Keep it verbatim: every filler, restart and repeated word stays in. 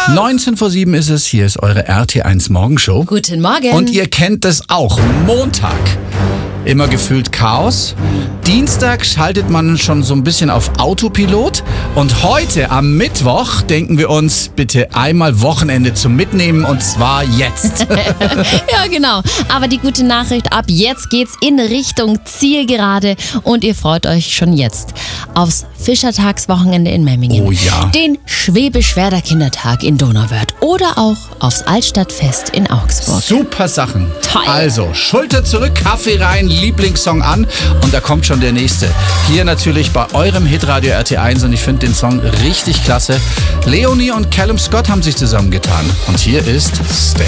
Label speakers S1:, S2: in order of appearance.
S1: neunzehn vor sieben ist es, hier ist eure R T eins Morgenshow.
S2: Guten Morgen.
S1: Und ihr kennt es auch, Montag. Immer gefühlt Chaos. Dienstag schaltet man schon so ein bisschen auf Autopilot. Und heute am Mittwoch denken wir uns, bitte einmal Wochenende zum Mitnehmen und zwar jetzt.
S2: Ja, genau. Aber die gute Nachricht, ab jetzt geht's in Richtung Zielgerade und ihr freut euch schon jetzt aufs Fischertagswochenende in Memmingen.
S1: Oh ja.
S2: Den Schwäbisch-Werder Kindertag in Donauwörth oder auch aufs Altstadtfest in Augsburg.
S1: Super Sachen.
S2: Toll.
S1: Also, Schulter zurück, Kaffee rein, Lieblingssong an und da kommt schon der nächste. Hier natürlich bei eurem Hitradio R T eins und ich finde den Song richtig klasse. Leonie und Callum Scott haben sich zusammengetan und hier ist Stay.